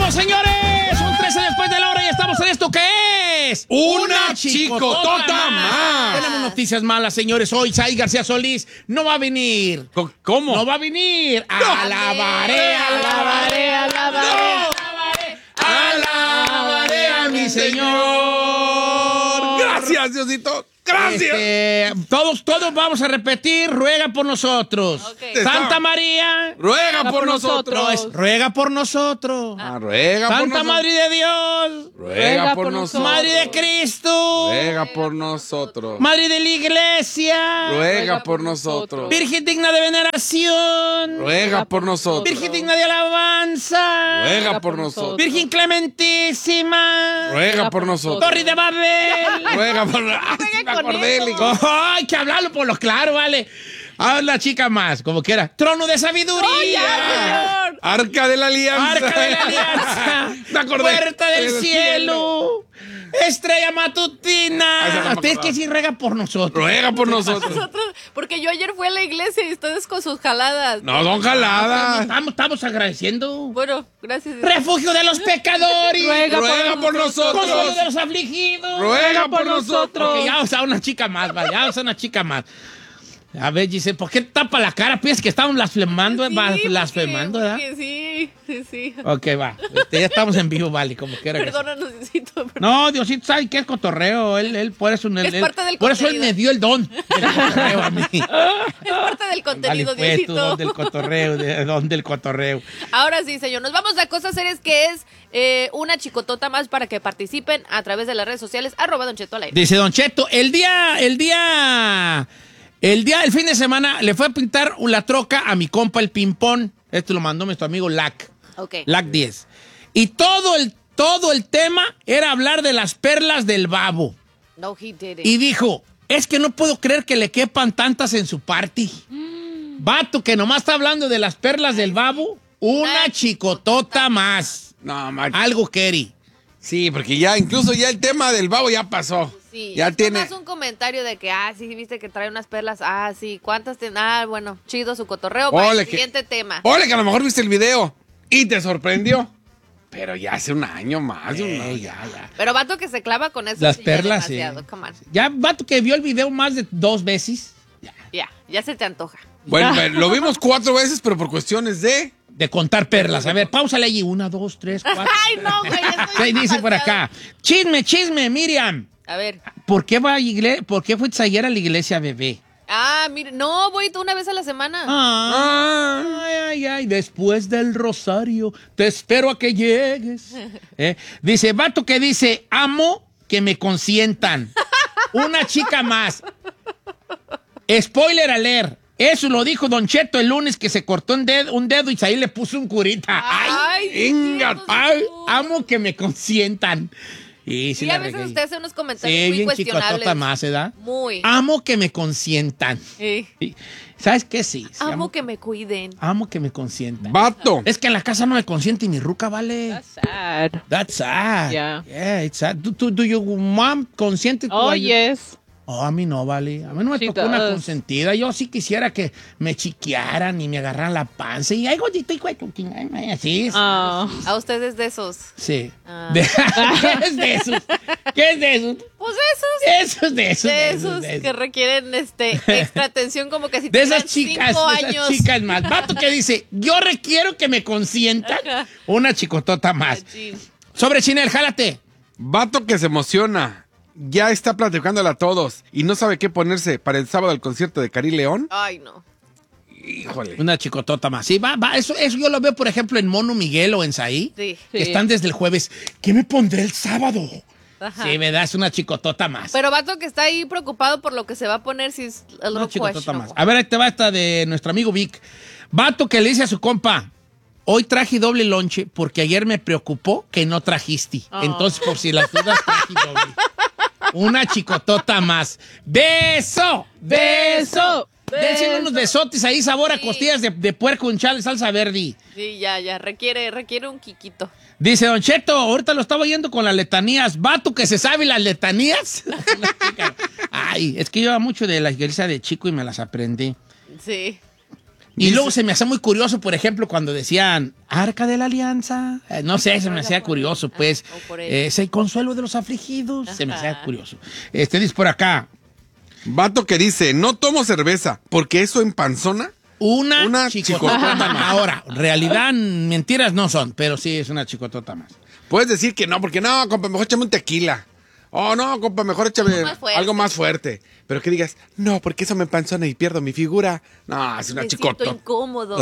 Regresamos, señores. Son 13 después de la hora y estamos en esto que es una chicotota más. Tenemos noticias malas, señores. Hoy Sai García Solís no va a venir. ¿Cómo? No va a venir. Alabaré, alabaré, alabaré. Alabaré a mi Señor. Gracias, Diosito. Gracias. Todos vamos a repetir. Ruega por nosotros. Okay. Santa María. Ruega por nosotros. Ruega por nosotros. Ruega por Santa nosotros. Madre de Dios. Ruega por nosotros. Madre de Cristo. Ruega por nosotros. Madre de la Iglesia. Ruega por nosotros. Virgen digna de veneración. Ruega por nosotros. Virgen digna de alabanza. Ruega por nosotros. Virgen clementísima. Ruega por nosotros. Torre de Babel. Ruega por nosotros. Hay que hablarlo por lo claro, vale. A la chica más, como quiera. Trono de sabiduría. Arca de la Alianza. Arca de la Alianza. Me acordé. Puerta del cielo. Estrella matutina. Ustedes que sí ruega por nosotros. Ruega por nosotros. Porque yo ayer fui a la iglesia y ustedes con sus jaladas. No, son jaladas. Estamos agradeciendo. Bueno, gracias. Refugio de los pecadores. Ruega por nosotros. Consuelo de los afligidos. Ruega por nosotros. Porque ya vamos a una chica más, vale. Ya vamos a una chica más. A ver, Giselle, ¿por qué tapa la cara? Piensas que estamos blasfemando, Sí, blasfemando, ¿verdad? Sí. Ok, va. Ya estamos en vivo, vale, como quiera. Perdónanos, Diosito. No, Diosito sabe que es cotorreo. Él por eso, Es parte del por eso él contenido. me dio el don del cotorreo a mí. Es parte del contenido, Vale, pues, tú, Diosito. don del cotorreo, don del cotorreo. Ahora sí, señor. Nos vamos a cosas serias que es una chicotota más para que participen a través de las redes sociales. @Don Cheto al aire. Dice Don Cheto, el fin de semana le fue a pintar la troca a mi compa el Pimpón. Esto lo mandó nuestro amigo Lac. Ok. Lac 10. Y todo el tema era hablar de las perlas del babo. No, he did it. Y dijo, es que no puedo creer que le quepan tantas en su party. Vato que nomás está hablando de las perlas del babo, una chicotota más. No, Max. Algo, Kerry. Sí, porque ya, incluso ya el tema del babo ya pasó. Sí, ya es tiene. más un comentario de que, sí, viste que trae unas perlas. Sí, ¿cuántas tiene? Bueno, chido su cotorreo. Ole, Siguiente tema. Ole, que a lo mejor viste el video y te sorprendió. Pero ya hace un año más. Ya. Pero vato que se clava con eso. Las sí, perlas, ya demasiado, come on. Ya, vato que vio el video más de 2 veces. Ya se te antoja. Bueno, lo vimos 4 veces, pero por cuestiones de. De contar perlas. A ver, páusale allí. 1, 2, 3, 4. Ay, no, güey. ¿Qué dice por acá? Chisme, Miriam. A ver. ¿Por qué fuiste ayer a la iglesia, bebé? Mire, no, voy una vez a la semana. Ay, después del rosario, te espero a que llegues. Dice, vato que dice, amo que me consientan. Una chica más. Spoiler alert. Eso lo dijo Don Cheto el lunes que se cortó un dedo y ahí le puso un curita. Ay, venga, ay, amo que me consientan. Y sí, la a veces regué. usted hace unos comentarios Sí, muy bien cuestionables. chicotota más, ¿verdad? Muy. Amo que me consientan. Sí. Sí. ¿Sabes qué? Sí. Amo que me cuiden. Amo que me consientan. Vato. Es que en la casa no me consiente mi ruca, ¿vale? That's sad. That's sad. Yeah. It's sad. ¿Tu your mom consiente tu Oh, yes. Oh, a mí no, vale. A mí no me She tocó una does. consentida. Yo sí quisiera que me chiquearan y me agarraran la panza. Y ay, gordito, y así es. A ustedes de esos. Sí. Ah. ¿Qué es de esos? ¿Qué es de esos? Pues Esos de esos. que requieren extra atención, como que si De tuvieran esas chicas, 5 de esas años. chicas más. Vato que dice, yo requiero que me consientan. Una chicotota más. Machín. Sobre Chinel, jálate. Vato que se emociona. Ya está platicándole a todos y no sabe qué ponerse para el sábado al concierto de Cari León. Ay, no. Híjole. Una chicotota más. Sí, va. Eso yo lo veo, por ejemplo, en Mono Miguel o en Saí. Sí. Que Sí. están desde el jueves. ¿Qué me pondré el sábado? Ajá. Sí, ¿verdad? Es una chicotota más. Pero vato que está ahí preocupado por lo que se va a poner si es el Una rock chicotota más. A ver, ahí te va esta de nuestro amigo Vic. Vato que le dice a su compa, hoy traje doble lonche porque ayer me preocupó que no trajiste. Entonces, por si las dudas, traje doble. Una chicotota más. ¡Beso! ¡Beso! Dense unos besotes ahí, sabor a costillas de puerco con chale, salsa verde. Sí, ya. Requiere un quiquito. Dice Don Cheto, ahorita lo estaba oyendo con las letanías. Vato que se sabe las letanías. Ay, es que yo iba mucho de la iglesia de chico y me las aprendí. Sí. Y luego se me hacía muy curioso, por ejemplo, cuando decían Arca de la Alianza. No sé, se me hacía curioso, pues. Ese consuelo de los afligidos. Se me hacía curioso. Dice por acá. Vato que dice, no tomo cerveza, porque eso empanzona. Una chicotota más. Ahora, realidad, mentiras no son, pero sí es una chicotota más. Puedes decir que no, porque no, compa, mejor échame un tequila. Oh, no, compa, mejor échame algo más fuerte. Pero que digas, no, porque eso me empanzona y pierdo mi figura. No, es una chicotota. Me siento incómodo.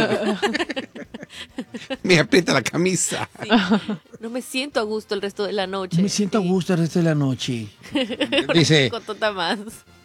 Me aprieta la camisa. Sí. No me siento a gusto el resto de la noche. Me siento a gusto el resto de la noche. Dice, Chicotota más.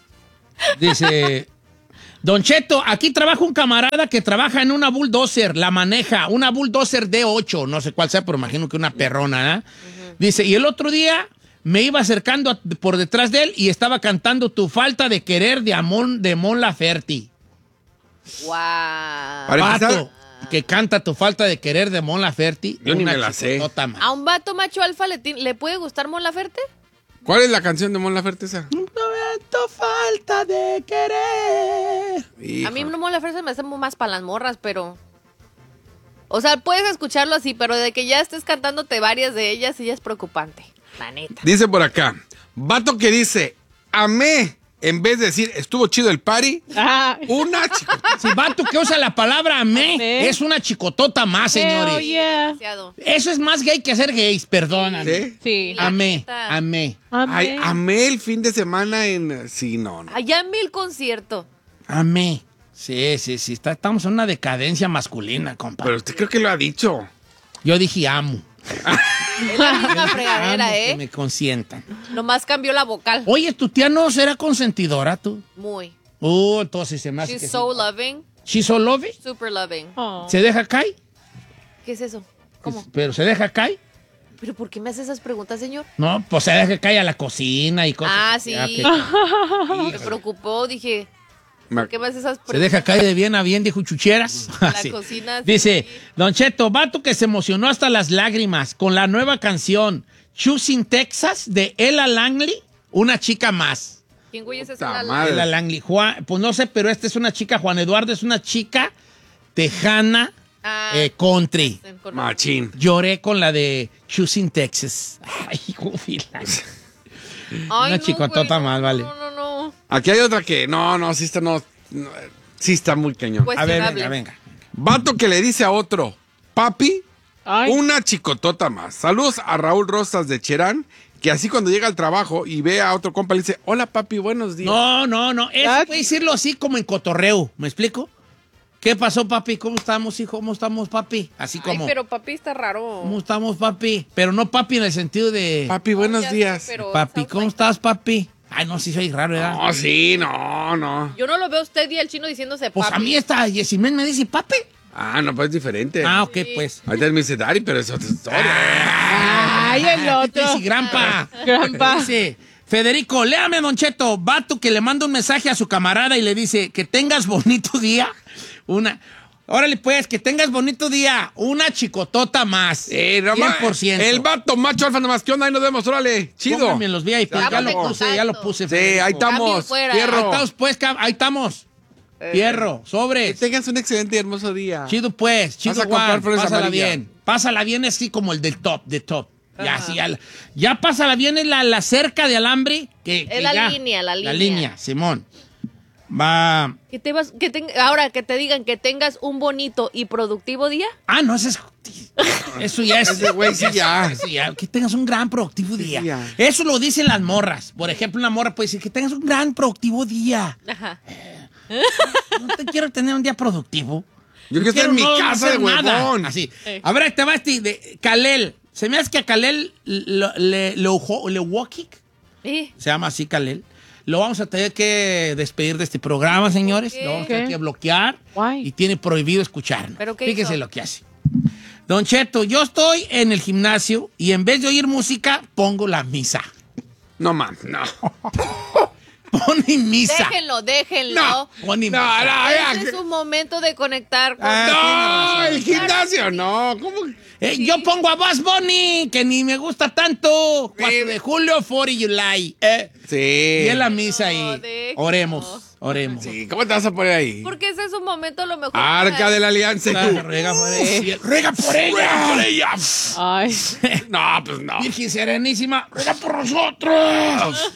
dice, Don Cheto, aquí trabaja un camarada que trabaja en una bulldozer, la maneja, una bulldozer D8, no sé cuál sea, pero imagino que una perrona, ¿eh? Dice, y el otro día me iba acercando por detrás de él y estaba cantando Tu falta de querer de Mon Laferte. Wow. Para empezar, Vato que canta Tu falta de querer de Mon Laferte. Yo ni una me la sé. chicotota más. ¿A un vato macho alfa le puede gustar Mon Laferte? ¿cuál es la canción de Mon Laferte esa? Tu falta de querer. Hijo. A mí no Mon Laferte me hace más para las morras, pero... O sea, puedes escucharlo así, pero de que ya estés cantándote varias de ellas, sí ya es preocupante. La neta. Dice por acá, vato que dice, amé, en vez de decir, estuvo chido el party, una chicotota. Si vato que usa la palabra amé, es una chicotota más, señores. Hell yeah. Demasiado. Eso es más gay que ser gays, perdóname. ¿Sí? Sí. La Amé, neta. amé, Ay, amé el fin de semana en... Sí, no. Allá en el concierto. amé. Sí, estamos en una decadencia masculina, compa. Pero usted creo que lo ha dicho. Yo dije amo. Es la misma fregadera, Amo que me ¿eh? consientan. Nomás cambió la vocal. Oye, tu tía no será consentidora, tú. Muy. Entonces se me hace She's que so sí. loving. She's so loving. Super loving. Oh. ¿Se deja caer? ¿Qué es eso? ¿Cómo? ¿Pero se deja caer? ¿Pero por qué me hace esas preguntas, señor? No, pues se deja caer a la cocina y cosas. Ah, así. sí. Me preocupó, dije, Me- ¿por qué me hace esas Se preguntas? deja caer de bien a bien, dijo Chucheras. La Así. cocina, sí. Dice, Don Cheto, vato que se emocionó hasta las lágrimas con la nueva canción Choosing Texas de Ella Langley, una chica más. ¿Quién güey es ese? Puta La- madre. Ella Langley. Pues no sé, pero esta es una chica, Juan Eduardo es una chica tejana Ah, country. con- Machín. Lloré con la de Choosing Texas. Ay, júbila. Ay, Una no, chicotota güey, más, vale. No. Aquí hay otra que, sí está, sí está muy cañón. Pues- A ver, Cuestionable. venga. Vato que le dice a otro, papi, Ay. una chicotota más. Saludos a Raúl Rosas de Cherán, que así cuando llega al trabajo y ve a otro compa le dice, hola papi, buenos días. No. Eso Ah. puede decirlo así como en cotorreo. ¿Me explico? ¿Qué pasó, papi? ¿Cómo estamos, hijo? ¿Cómo estamos, papi? Así como, Ay, pero papi está raro. ¿cómo estamos, papi? Pero no papi en el sentido de... Papi, buenos Ya sé, días. pero Papi, sounds ¿cómo like- estás, papi? Ay, no, sí soy raro, ¿verdad? No, sí, no. Yo no lo veo a usted y al chino diciéndose Pues papi. a mí esta Yesimén me dice, papi. Ah, no, pues es diferente. Ah, ok, pues. Ahorita él me dice, Dari, pero es otra historia. Ay, el otro. Sí, grampa. Grampa. Dice, Federico, léame, Don Cheto. Vato que le manda un mensaje a su camarada y le dice, que tengas bonito día. Órale, pues, que tengas bonito día. Una chicotota más. Nomás, 100%. el vato macho alfa nomás. ¿Qué onda? Ahí nos vemos, órale. Chido. Póngame en los VIP. Estamos Ya lo en puse, ya lo puse. Sí, Federico. ahí Cambio estamos. fuera. Ahí Fierro. estamos, pues, ahí estamos. Fierro, Que sobres. tengas un excelente y hermoso día. Chido, pues, chido, Vas a comprar Juan. flores Pásala amarillas. bien. Pásala bien así como el del top, de top. Ya, sí, ya pásala bien en la cerca de alambre. Es la línea, la La línea. línea, Simón. Va. Ahora que te digan que tengas un bonito y productivo día. Ah, no, eso ya es. Ese güey sí ya. Eso ya, que tengas un gran productivo día. sí, ya. Eso lo dicen las morras. Por ejemplo, una morra puede decir que tengas un gran productivo día. Ajá. No te quiero tener un día productivo. Yo quiero estar en mi no casa de hacer nada. huevón. Así. A ver, te va de Kalel. Se me hace que a Kalel Lewokik, ¿Eh? se llama así Kalel. Lo vamos a tener que despedir de este programa, señores. ¿Por qué? Lo vamos a tener ¿Qué? que bloquear. Guay. Y tiene prohibido escucharnos. ¿Pero qué Fíjese hizo? lo que hace. Don Cheto, yo estoy en el gimnasio y en vez de oír música, pongo la misa. No, mames, no. Pone misa. Déjenlo. No. Pone No, misa. no, ya. Este es un momento de conectar con... Ah, No, el gimnasio, no. ¿Cómo? Yo pongo a Buzz Bunny, que ni me gusta tanto. 4 de julio, 4 de July. Sí. Y es la misa No, y déjenos. oremos. Oremos. Sí, ¿cómo te vas a poner ahí? Porque ese es un momento lo mejor. Arca de la Alianza. Ruega por ella. ¡Ruega por ella! Ay. No, pues no. Virgen Serenísima, ruega por nosotros.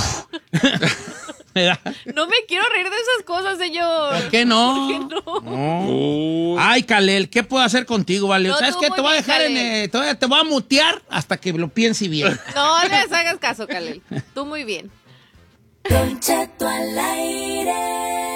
No me quiero reír de esas cosas, señor. ¿Por qué no? ¿Por qué no? Uy. Ay, Kalel, ¿qué puedo hacer contigo, vale? No, ¿Sabes tú qué? muy Te voy a bien, dejar Kalel. te voy a mutear hasta que lo piense bien. No les hagas caso, Kalel. Tú muy bien. Don Cheto al aire.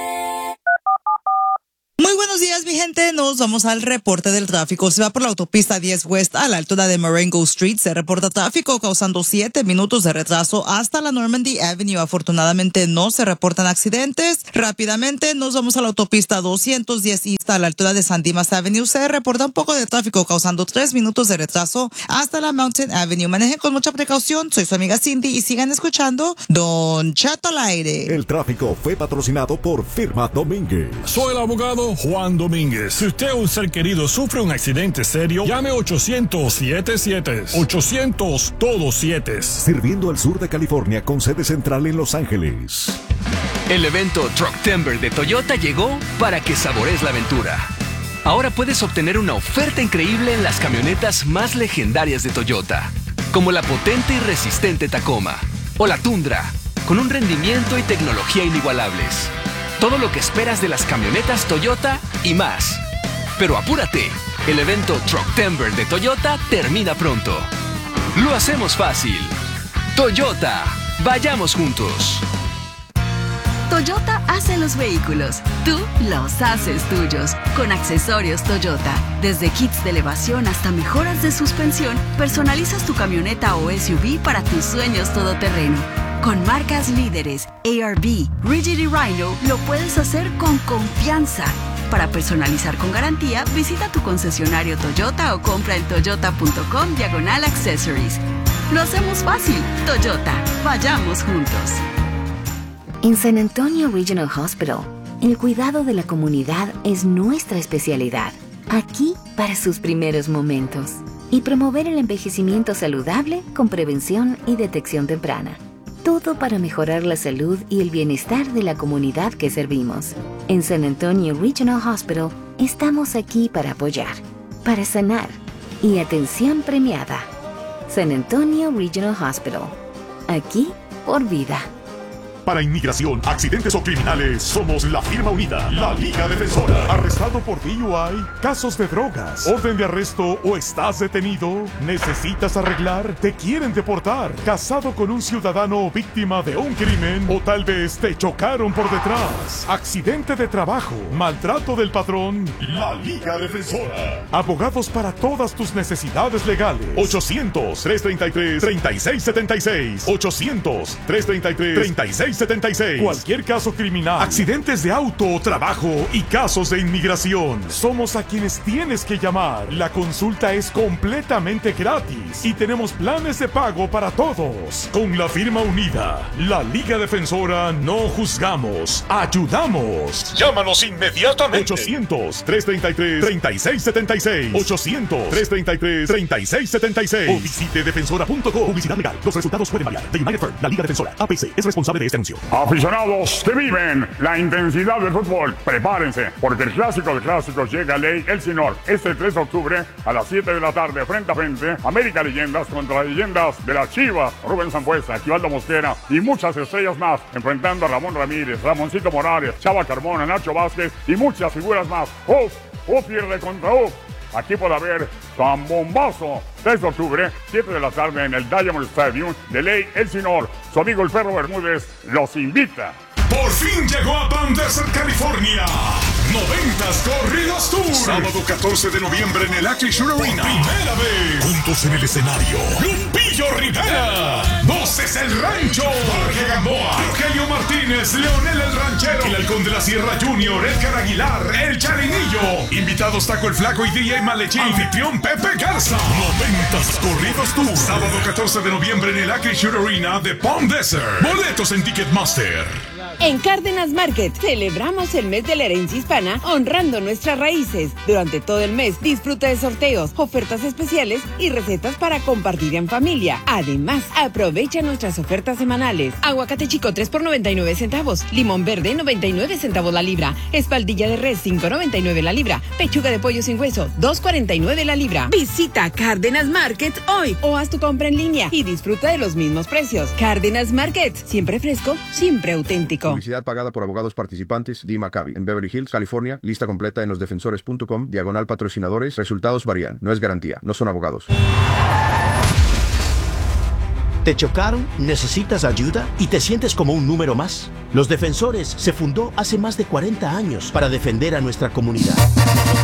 Muy buenos días, mi gente. Nos vamos al reporte del tráfico. Se va por la autopista 10 West a la altura de Marengo Street. Se reporta tráfico causando 7 minutos de retraso hasta la Normandy Avenue. Afortunadamente no se reportan accidentes. Rápidamente nos vamos a la autopista 210 East a la altura de San Dimas Avenue. Se reporta un poco de tráfico causando 3 minutos de retraso hasta la Mountain Avenue. Manejen con mucha precaución. Soy su amiga Cindy y sigan escuchando Don Cheto al aire. El tráfico fue patrocinado por Firma Domínguez. Soy el abogado Juan Domínguez. Si usted o un ser querido sufre un accidente serio, llame 800-77. 800 todos 7. Sirviendo al sur de California con sede central en Los Ángeles. El evento Trucktember de Toyota llegó para que sabores la aventura. Ahora puedes obtener una oferta increíble en las camionetas más legendarias de Toyota, como la potente y resistente Tacoma o la Tundra, con un rendimiento y tecnología inigualables. Todo lo que esperas de las camionetas Toyota y más. Pero apúrate, el evento Trucktember de Toyota termina pronto. Lo hacemos fácil. Toyota, vayamos juntos. Toyota hace los vehículos, tú los haces tuyos, con accesorios Toyota. Desde kits de elevación hasta mejoras de suspensión, personalizas tu camioneta o SUV para tus sueños todoterreno. Con marcas líderes, ARB, Rigid y Rhino, lo puedes hacer con confianza. Para personalizar con garantía, visita tu concesionario Toyota o compra en toyota.com/accessories. Lo hacemos fácil. Toyota, vayamos juntos. En San Antonio Regional Hospital, el cuidado de la comunidad es nuestra especialidad. Aquí para sus primeros momentos. Y promover el envejecimiento saludable con prevención y detección temprana. Todo para mejorar la salud y el bienestar de la comunidad que servimos. En San Antonio Regional Hospital, estamos aquí para apoyar, para sanar y atención premiada. San Antonio Regional Hospital. Aquí por vida. Para inmigración, accidentes o criminales, somos la firma unida, la Liga Defensora. ¿Arrestado por DUI? ¿Casos de drogas? ¿Orden de arresto o estás detenido? ¿Necesitas arreglar? ¿Te quieren deportar? ¿Casado con un ciudadano víctima de un crimen? ¿O tal vez te chocaron por detrás? ¿Accidente de trabajo? ¿Maltrato del patrón? La Liga Defensora. Abogados para todas tus necesidades legales. 800-333-3676. 800-333-3676. Cualquier caso criminal, accidentes de auto, trabajo y casos de inmigración. Somos a quienes tienes que llamar. La consulta es completamente gratis y tenemos planes de pago para todos. Con la firma unida, la Liga Defensora, no juzgamos, ayudamos. Llámanos inmediatamente. 800-333-3676. 800-333-3676. O visite defensora.com. Publicidad legal. Los resultados pueden variar. The United Firm, la Liga Defensora, APC, es responsable de este anuncio. Aficionados que viven la intensidad del fútbol, prepárense, porque el clásico de clásicos llega a Ley Elsinore este 3 de octubre a las 7 de la tarde, frente a frente, América Leyendas contra leyendas de las Chivas, Rubén Sambuesa, Aquivaldo Mosquera y muchas estrellas más, enfrentando a Ramón Ramírez, Ramoncito Morales, Chava Carmona, Nacho Vázquez y muchas figuras más. ¡Uf! Pierde contra ¡Uf! Aquí puede haber tan bombazo. 3 de octubre, 7 de la tarde en el Diamond Stadium de Ley Elsinore. Su amigo el Perro Bermúdez los invita. Por fin llegó a Palm Desert, California. 90s Corridos Tour. Sábado 14 de noviembre en el Acrisure Arena. Primera vez. Juntos en el escenario. Lupillo Rivera. Voces El Rancho. Jorge Gamboa. Rogelio Martínez. Leonel el Ranchero. El Halcón de la Sierra Junior. Edgar Aguilar. El Charinillo. Invitados Taco el Flaco y DJ Malechín. Anfitrión Pepe Garza. 90s Corridos Tour. Sábado 14 de noviembre en el Acrisure Arena de Palm Desert. Boletos en Ticketmaster. En Cárdenas Market celebramos el mes de la herencia hispana honrando nuestras raíces. Durante todo el mes disfruta de sorteos, ofertas especiales y recetas para compartir en familia. Además, aprovecha nuestras ofertas semanales. Aguacate chico 3 por 99 centavos. Limón verde 99 centavos la libra. Espaldilla de res 5.99 la libra. Pechuga de pollo sin hueso 2.49 la libra. Visita Cárdenas Market hoy o haz tu compra en línea y disfruta de los mismos precios. Cárdenas Market, siempre fresco, siempre auténtico. Publicidad pagada por abogados participantes. Dee Maccabi, en Beverly Hills, California. Lista completa en losdefensores.com. /patrocinadores. Resultados varían. No es garantía. No son abogados. ¿Te chocaron? ¿Necesitas ayuda? ¿Y te sientes como un número más? Los Defensores se fundó hace más de 40 años para defender a nuestra comunidad.